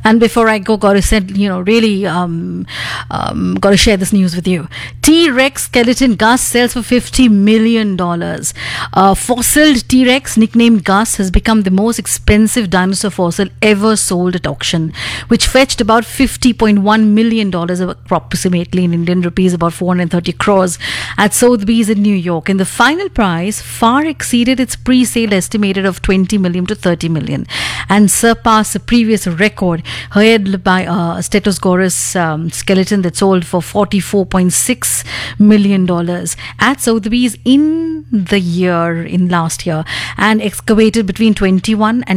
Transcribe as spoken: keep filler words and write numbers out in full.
And before I go, gotta said, you know, really um, um, gotta share this news with you. T-Rex skeleton Gus sells for fifty million dollars. Uh, fossiled T-Rex, nicknamed Gus, has become the most expensive dinosaur fossil ever sold at auction, which fetched about fifty point one million dollars, approximately in Indian rupees, about four hundred thirty crores, at Sotheby's in New York. And the final price far exceeded its pre-sale estimated of twenty million to thirty million and surpassed the previous record held by uh, a Stegosaurus um, skeleton that sold for forty-four point six million dollars at Sotheby's in the year, in last year, and excavated between twenty-one and